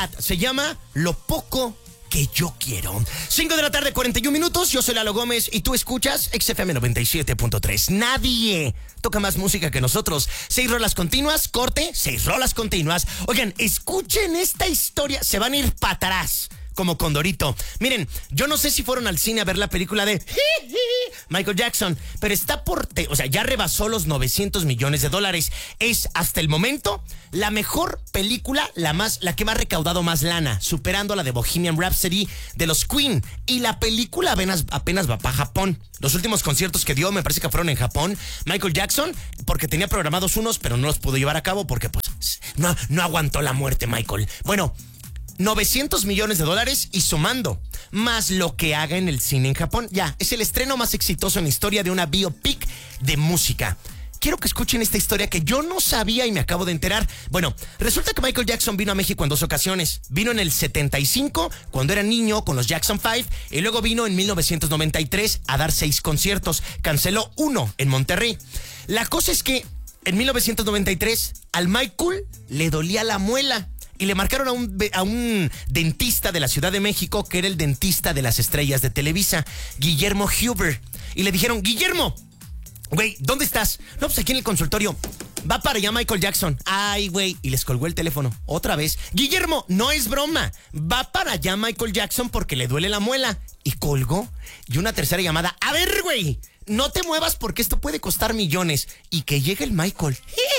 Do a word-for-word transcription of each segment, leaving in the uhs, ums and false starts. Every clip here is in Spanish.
Se llama Lo Poco que Yo Quiero. cinco de la tarde, cuarenta y un minutos. Yo soy Lalo Gómez y tú escuchas X F M noventa y siete punto tres. Nadie toca más música que nosotros. Seis rolas continuas, corte, seis rolas continuas. Oigan, escuchen esta historia. Se van a ir para atrás, como Condorito. Miren, yo no sé si fueron al cine a ver la película de Michael Jackson, pero está por... Te, o sea, ya rebasó los novecientos millones de dólares. Es, hasta el momento, la mejor película, la más, la que más ha recaudado más lana, superando a la de Bohemian Rhapsody de los Queen. Y la película apenas, apenas va para Japón. Los últimos conciertos que dio, me parece que fueron en Japón. Michael Jackson, porque tenía programados unos, pero no los pudo llevar a cabo porque, pues, no, no aguantó la muerte, Michael. Bueno, novecientos millones de dólares y sumando, más lo que haga en el cine en Japón. Ya, es el estreno más exitoso en la historia de una biopic de música. Quiero que escuchen esta historia que yo no sabía y me acabo de enterar. Bueno, resulta que Michael Jackson vino a México en dos ocasiones. Vino en el setenta y cinco, cuando era niño, con los Jackson Five, y luego vino en mil novecientos noventa y tres a dar seis conciertos. Canceló uno en Monterrey. La cosa es que en mil novecientos noventa y tres al Michael le dolía la muela. Y le marcaron a un, a un dentista de la Ciudad de México, que era el dentista de las estrellas de Televisa, Guillermo Huber. Y le dijeron, Guillermo, güey, ¿dónde estás? No, pues aquí en el consultorio. Va para allá Michael Jackson. Ay, güey. Y les colgó el teléfono. Otra vez. Guillermo, no es broma. Va para allá Michael Jackson porque le duele la muela. Y colgó. Y una tercera llamada. A ver, güey, no te muevas porque esto puede costar millones. Y que llegue el Michael.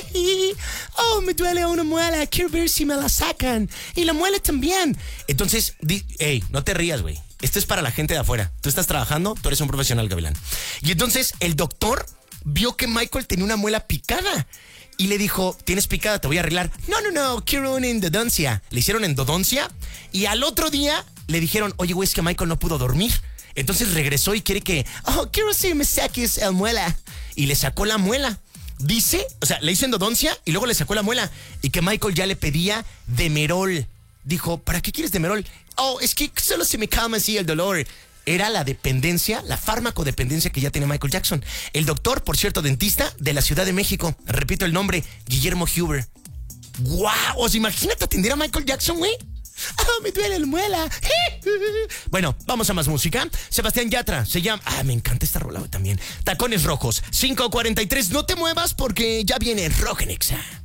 Oh, me duele una muela. Quiero ver si me la sacan. Y la muela también. Entonces, di, hey, no te rías, güey. Esto es para la gente de afuera. Tú estás trabajando, tú eres un profesional, Gavilán. Y entonces el doctor vio que Michael tenía una muela picada. Y le dijo, ¿tienes picada? Te voy a arreglar. No, no, no, quiero una endodoncia. Le hicieron endodoncia. Y al otro día le dijeron, oye, güey, es que Michael no pudo dormir. Entonces regresó y quiere que, oh, quiero que me saques la muela. Y le sacó la muela. Dice, o sea, le hizo endodoncia y luego le sacó la muela. Y que Michael ya le pedía Demerol. Dijo, ¿para qué quieres Demerol? Oh, es que solo se me calma así el dolor. Era la dependencia, la farmacodependencia que ya tenía Michael Jackson. El doctor, por cierto, dentista de la Ciudad de México. Repito el nombre, Guillermo Huber. ¡Guau! O sea, imagínate atender a Michael Jackson, güey. ¡Oh, me duele la muela! Bueno, vamos a más música. Sebastián Yatra se llama... Ah, me encanta esta rola también. Tacones Rojos, cinco cuarenta y tres. No te muevas porque ya viene Rock en Exa.